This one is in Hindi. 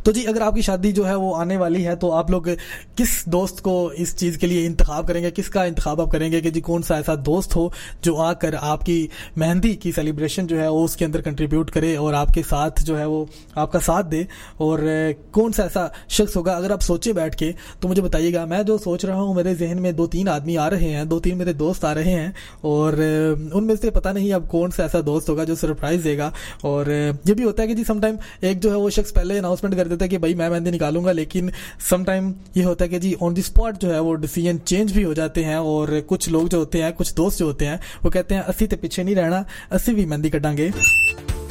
तो जी अगर आपकी शादी जो है वो आने वाली है तो आप लोग किस दोस्त को इस चीज़ के लिए इंतखाब करेंगे, किसका इंतखाब आप करेंगे कि जी कौन सा ऐसा दोस्त हो जो आकर आपकी मेहंदी की सेलिब्रेशन जो है वो उसके अंदर कंट्रीब्यूट करे और आपके साथ जो है वो आपका साथ दे, और कौन सा ऐसा शख्स होगा? अगर आप सोचे बैठ के तो मुझे बताइएगा। मैं जो सोच रहा हूँ मेरे जहन में 2-3 आदमी आ रहे हैं, 2-3 मेरे दोस्त आ रहे हैं, और उनमें से पता नहीं अब कौन सा ऐसा दोस्त होगा जो सरप्राइज देगा। और ये भी होता है कि जी समटाइम एक जो है वो शख्स पहले अनाउंसमेंट कर देता है कि भाई मैं मेहंदी निकालूंगा, लेकिन समटाइम ये होता है कि जी ऑन द स्पॉट जो है वो डिसीजन चेंज भी हो जाते हैं, और कुछ लोग जो होते हैं, कुछ दोस्त जो होते हैं वो कहते हैं 80 ते पीछे नहीं रहना, 80 भी मेहंदी कटांगे।